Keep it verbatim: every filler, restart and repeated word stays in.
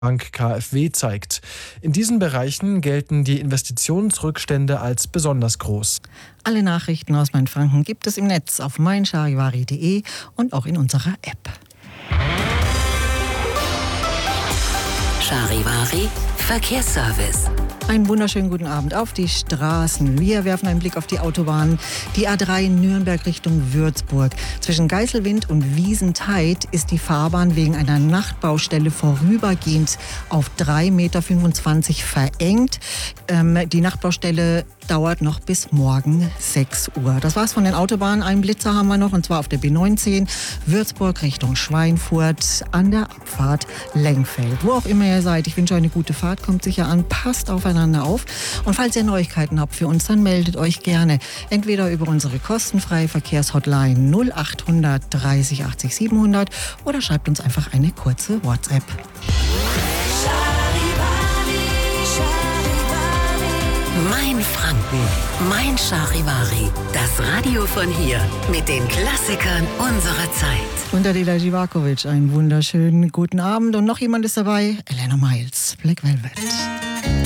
Bank KfW zeigt. In diesen Bereichen gelten die Investitionsrückstände als besonders groß. Alle Nachrichten aus Mainfranken gibt es im Netz auf mein charivari punkt de und auch in unserer App. Charivari Verkehrsservice. Einen wunderschönen guten Abend auf die Straßen. Wir werfen einen Blick auf die Autobahn. Die A drei Nürnberg Richtung Würzburg. Zwischen Geiselwind und Wiesentheid ist die Fahrbahn wegen einer Nachtbaustelle vorübergehend auf drei Komma fünfundzwanzig Meter verengt. Ähm, die Nachtbaustelle dauert noch bis morgen sechs Uhr. Das war's von den Autobahnen. Einen Blitzer haben wir noch, und zwar auf der B neunzehn Würzburg Richtung Schweinfurt an der Abfahrt Lengfeld. Wo auch immer ihr seid, ich wünsche euch eine gute Fahrt, kommt sicher an, passt aufeinander auf. Und falls ihr Neuigkeiten habt für uns, dann meldet euch gerne entweder über unsere kostenfreie Verkehrshotline null acht hundert dreißig achtzig siebenhundert oder schreibt uns einfach eine kurze WhatsApp. Mein Franken, mein Charivari, das Radio von hier mit den Klassikern unserer Zeit. Und Adela Živaković, einen wunderschönen guten Abend. Und noch jemand ist dabei, Elena Miles, Black Velvet.